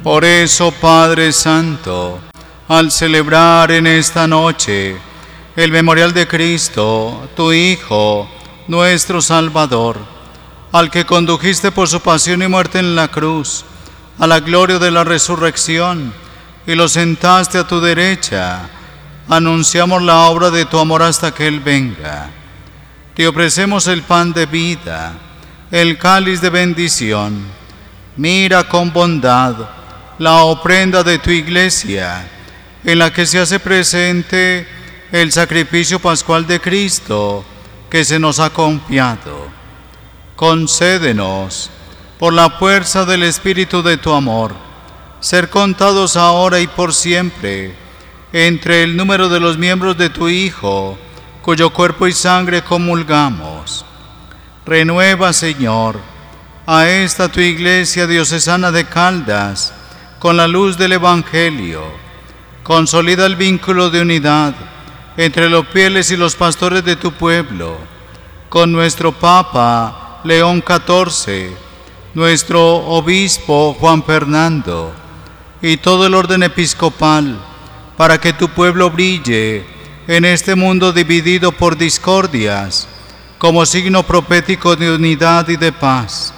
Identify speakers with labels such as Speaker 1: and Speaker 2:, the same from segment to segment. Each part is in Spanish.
Speaker 1: Por eso, Padre Santo, al celebrar en esta noche el memorial de Cristo, tu Hijo, nuestro Salvador, al que condujiste por su pasión y muerte en la cruz, a la gloria de la resurrección, y lo sentaste a tu derecha, anunciamos la obra de tu amor hasta que Él venga. Te ofrecemos el pan de vida, el cáliz de bendición. Mira con bondad la ofrenda de tu iglesia, en la que se hace presente el sacrificio pascual de Cristo que se nos ha confiado. Concédenos, por la fuerza del Espíritu de tu amor, ser contados ahora y por siempre entre el número de los miembros de tu Hijo, cuyo cuerpo y sangre comulgamos. Renueva, Señor, a esta tu iglesia diocesana de Caldas con la luz del Evangelio. Consolida el vínculo de unidad entre los fieles y los pastores de tu pueblo, con nuestro Papa León XIV, nuestro obispo Juan Fernando y todo el orden episcopal, para que tu pueblo brille en este mundo dividido por discordias, como signo profético de unidad y de paz.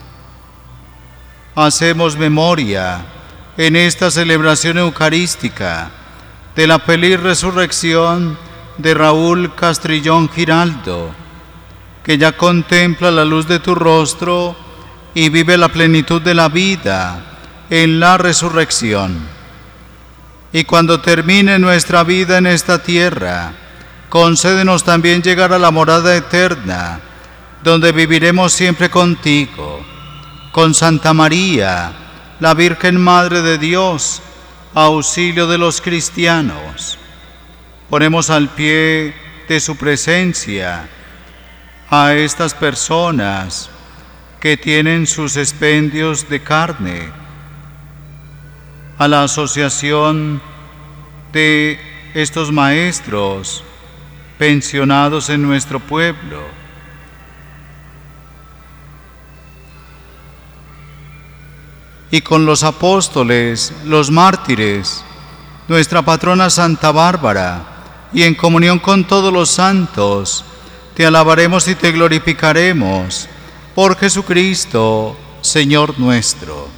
Speaker 1: Hacemos memoria en esta celebración eucarística de la feliz resurrección de Raúl Castrillón Giraldo, que ya contempla la luz de tu rostro y vive la plenitud de la vida en la resurrección. Y cuando termine nuestra vida en esta tierra, concédenos también llegar a la morada eterna, donde viviremos siempre contigo, con Santa María, la Virgen Madre de Dios, auxilio de los cristianos. Ponemos al pie de su presencia a estas personas que tienen sus expendios de carne, a la asociación de estos maestros pensionados en nuestro pueblo, y con los apóstoles, los mártires, nuestra patrona Santa Bárbara, y en comunión con todos los santos, te alabaremos y te glorificaremos por Jesucristo, Señor nuestro.